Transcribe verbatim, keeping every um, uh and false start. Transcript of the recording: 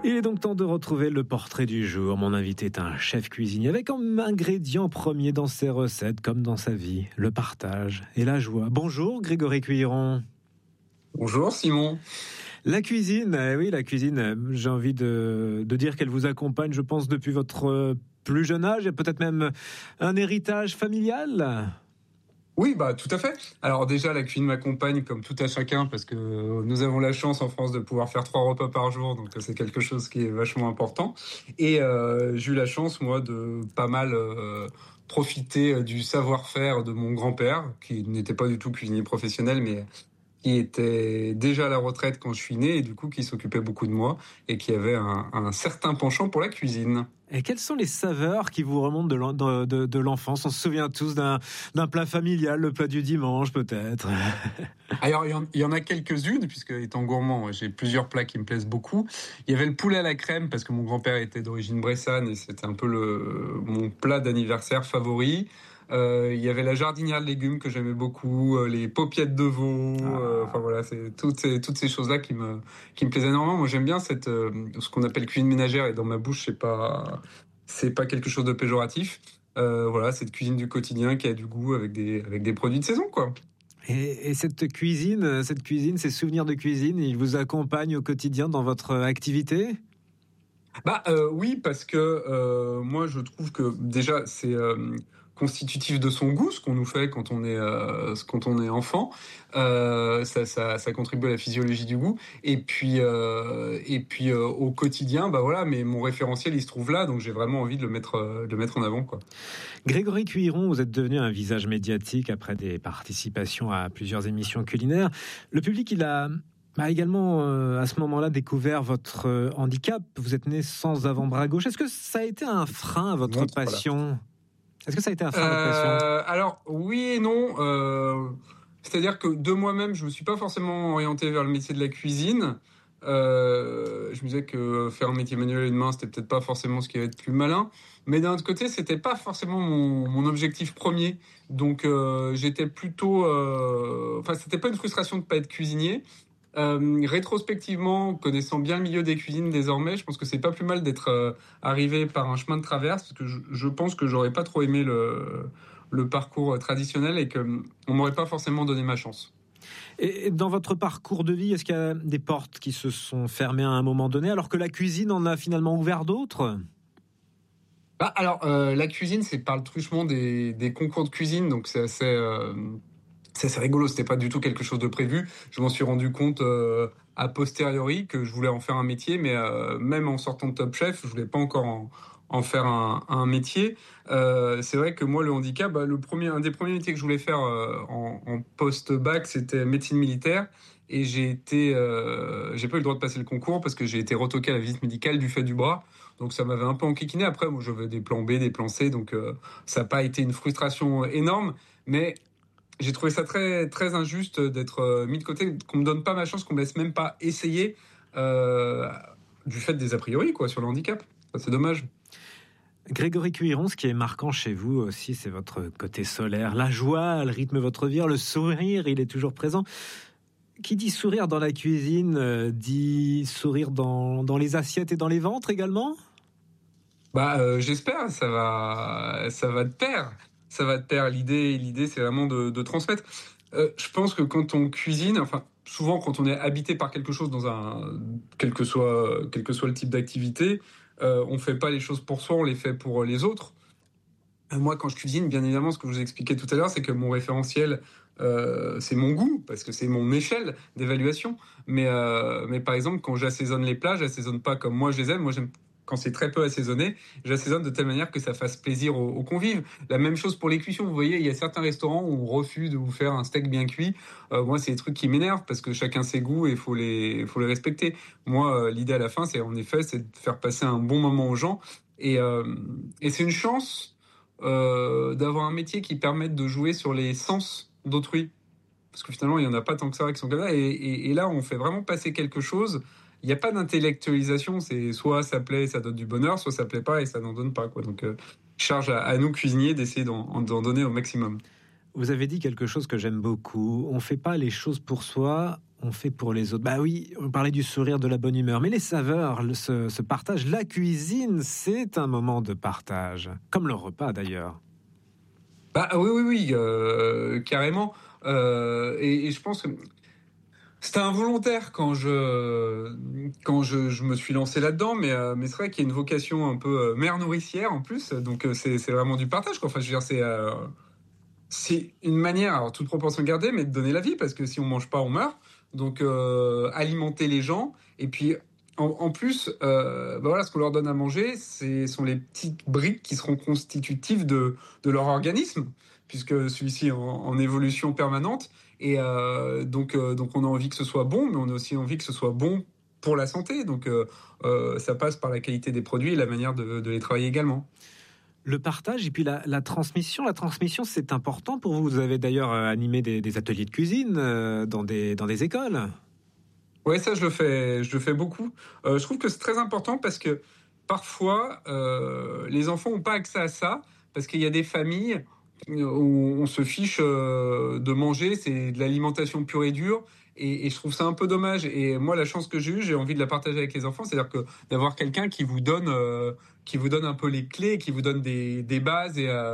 Il est donc temps de retrouver le portrait du jour. Mon invité est un chef cuisinier avec comme ingrédient premier dans ses recettes comme dans sa vie, le partage et la joie. Bonjour Grégory Cuiron. Bonjour Simon. La cuisine, eh oui la cuisine, j'ai envie de, de dire qu'elle vous accompagne, je pense, depuis votre plus jeune âge et peut-être même un héritage familial. Oui, bah tout à fait. Alors déjà, la cuisine m'accompagne comme tout à chacun parce que nous avons la chance en France de pouvoir faire trois repas par jour, donc c'est quelque chose qui est vachement important. Et euh, j'ai eu la chance, moi, de pas mal euh, profiter du savoir-faire de mon grand-père, qui n'était pas du tout cuisinier professionnel, mais qui était déjà à la retraite quand je suis né et du coup qui s'occupait beaucoup de moi et qui avait un, un certain penchant pour la cuisine. Et quelles sont les saveurs qui vous remontent de, l'en, de, de, de l'enfance ? On se souvient tous d'un, d'un plat familial, le plat du dimanche peut-être. Alors il y, en, il y en a quelques-unes, puisque étant gourmand, j'ai plusieurs plats qui me plaisent beaucoup. Il y avait le poulet à la crème, parce que mon grand-père était d'origine bressane et c'était un peu le, mon plat d'anniversaire favori. Euh, il y avait la jardinière de légumes que j'aimais beaucoup, euh, les paupiettes de veau, euh, enfin voilà, c'est toutes ces toutes ces choses là qui me qui me plaisaient énormément. Moi j'aime bien cette euh, ce qu'on appelle cuisine ménagère et dans ma bouche c'est pas c'est pas quelque chose de péjoratif. Euh, voilà, cette cuisine du quotidien qui a du goût avec des avec des produits de saison quoi. Et, et cette cuisine, cette cuisine, ces souvenirs de cuisine, ils vous accompagnent au quotidien dans votre activité ? Bah euh, oui, parce que euh, moi je trouve que déjà c'est euh, constitutif de son goût, ce qu'on nous fait quand on est euh, quand on est enfant. Euh, ça, ça, ça contribue à la physiologie du goût. Et puis euh, et puis euh, au quotidien, bah voilà. Mais mon référentiel il se trouve là, donc j'ai vraiment envie de le mettre euh, de le mettre en avant quoi. Grégory Cuiron, vous êtes devenu un visage médiatique après des participations à plusieurs émissions culinaires. Le public il a a également, euh, à ce moment-là, découvert votre euh, handicap. Vous êtes né sans avant-bras gauche. Est-ce que ça a été un frein à votre Montre, passion ? voilà. Est-ce que ça a été un frein à votre Euh, passion ? alors oui et non. Euh, c'est-à-dire que de moi-même, je me suis pas forcément orienté vers le métier de la cuisine. Euh, je me disais que faire un métier manuel et de main, c'était peut-être pas forcément ce qui allait être plus malin. Mais d'un autre côté, c'était pas forcément mon, mon objectif premier. Donc euh, j'étais plutôt, euh, enfin c'était pas une frustration de pas être cuisinier. Euh, rétrospectivement, connaissant bien le milieu des cuisines désormais, je pense que c'est pas plus mal d'être euh, arrivé par un chemin de traverse, parce que je, je pense que j'aurais pas trop aimé le, le parcours traditionnel et que on m'aurait pas forcément donné ma chance. Et dans votre parcours de vie, est-ce qu'il y a des portes qui se sont fermées à un moment donné, alors que la cuisine en a finalement ouvert d'autres ? Bah, alors, euh, la cuisine, c'est par le truchement des, des concours de cuisine, donc c'est assez... Euh, C'est assez rigolo, c'était pas du tout quelque chose de prévu. Je m'en suis rendu compte euh, a posteriori que je voulais en faire un métier, mais euh, même en sortant de Top Chef, je voulais pas encore en, en faire un, un métier. Euh, c'est vrai que moi, le handicap, bah, le premier, un des premiers métiers que je voulais faire euh, en, en post-bac, c'était médecine militaire. Et j'ai été, euh, j'ai pas eu le droit de passer le concours parce que j'ai été retoqué à la visite médicale du fait du bras. Donc ça m'avait un peu enquiquiné. Après, moi, j'avais des plans B, des plans C, donc euh, ça n'a pas été une frustration énorme, mais j'ai trouvé ça très très injuste d'être euh, mis de côté, qu'on me donne pas ma chance, qu'on me laisse même pas essayer euh, du fait des a priori quoi sur le handicap. Ça, c'est dommage. Grégory Cuiron, ce qui est marquant chez vous aussi, c'est votre côté solaire. La joie, elle rythme votre vie, le sourire, il est toujours présent. Qui dit sourire dans la cuisine, euh, dit sourire dans, dans les assiettes et dans les ventres également ? Bah euh, j'espère, ça va ça va de pair. Ça va de pair. L'idée l'idée c'est vraiment de, de transmettre. Euh, je pense que quand on cuisine, enfin souvent quand on est habité par quelque chose dans un quel que soit quel que soit le type d'activité, euh, on fait pas les choses pour soi, on les fait pour les autres. Moi, quand je cuisine, bien évidemment, ce que je vous expliquais tout à l'heure, c'est que mon référentiel, euh, c'est mon goût, parce que c'est mon échelle d'évaluation. Mais, euh, mais par exemple, quand j'assaisonne les plats, j'assaisonne pas comme moi je les aime. Moi, j'aime quand c'est très peu assaisonné, j'assaisonne de telle manière que ça fasse plaisir aux, aux convives. La même chose pour les cuissons. Vous voyez, il y a certains restaurants où on refuse de vous faire un steak bien cuit. Euh, moi, c'est des trucs qui m'énervent parce que chacun ses goûts et faut les, faut les respecter. Moi, euh, l'idée à la fin, c'est en effet, c'est de faire passer un bon moment aux gens. Et, euh, et c'est une chance euh, d'avoir un métier qui permette de jouer sur les sens d'autrui. Parce que finalement, il n'y en a pas tant que ça qui sont comme ça. Et, et, et là, on fait vraiment passer quelque chose. Il n'y a pas d'intellectualisation. C'est soit ça plaît, ça donne du bonheur, soit ça plaît pas et ça n'en donne pas, quoi. Donc, euh, charge à, à nous, cuisiniers, d'essayer d'en, d'en donner au maximum. Vous avez dit quelque chose que j'aime beaucoup. On ne fait pas les choses pour soi, on qu'on fait pour les autres. Bah oui, on parlait du sourire, de la bonne humeur, mais les saveurs, le, ce, ce partage, la cuisine, c'est un moment de partage, comme le repas d'ailleurs. Bah oui, oui, oui, euh, carrément. Euh, et, et je pense que c'était involontaire quand je quand je, je me suis lancé là-dedans, mais euh, mais c'est vrai qu'il y a une vocation un peu euh, mère nourricière en plus, donc euh, c'est c'est vraiment du partage, quoi. Enfin, je veux dire, c'est euh, c'est une manière, alors toute proportion gardée, mais de donner la vie, parce que si on mange pas, on meurt. Donc euh, alimenter les gens, et puis en, en plus, euh, bah voilà, ce qu'on leur donne à manger, ce sont les petites briques qui seront constitutives de de leur organisme, puisque celui-ci est en, en évolution permanente. Et euh, donc, euh, donc on a envie que ce soit bon, mais on a aussi envie que ce soit bon pour la santé. Donc euh, euh, ça passe par la qualité des produits et la manière de, de les travailler également. Le partage et puis la, la transmission. La transmission, c'est important pour vous. Vous avez d'ailleurs euh, animé des, des ateliers de cuisine euh, dans, des, dans des écoles. Ouais, ça je le fais, je le fais beaucoup. Euh, je trouve que c'est très important parce que parfois euh, les enfants n'ont pas accès à ça, parce qu'il y a des familles où on se fiche euh, de manger, c'est de l'alimentation pure et dure. Et, et je trouve ça un peu dommage. Et moi, la chance que j'ai eue, j'ai envie de la partager avec les enfants, c'est-à-dire que d'avoir quelqu'un qui vous donne, euh, qui vous donne un peu les clés, qui vous donne des, des bases et, euh,